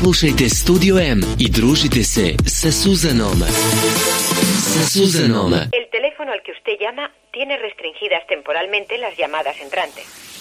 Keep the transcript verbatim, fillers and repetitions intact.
Slušajte Studio M i družite se sa Suzanom. Sa Suzanom. El teléfono al que usted llama tiene restringidas temporalmente las llamadas entrantes.